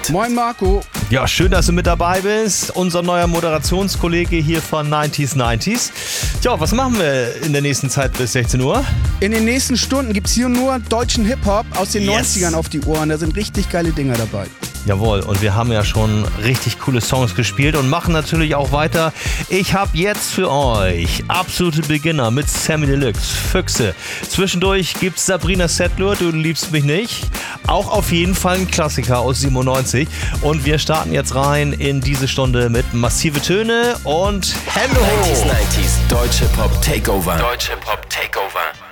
Moin Marco. Ja, schön, dass du mit dabei bist. Unser neuer Moderationskollege hier von 90s. Tja, was machen wir in der nächsten Zeit bis 16 Uhr? In den nächsten Stunden gibt's hier nur deutschen Hip-Hop aus den 90ern auf die Ohren. Da sind richtig geile Dinger dabei. Jawohl, und wir haben ja schon richtig coole Songs gespielt und machen natürlich auch weiter. Ich habe jetzt für euch absolute Beginner mit Samy Deluxe, Füchse. Zwischendurch gibt's Sabrina Settler, Du liebst mich nicht. Auch auf jeden Fall ein Klassiker aus 97. Und wir starten jetzt rein in diese Stunde mit Massive Töne und Hände hoch. 90s, Deutsche Pop Takeover. Deutsche Pop Takeover.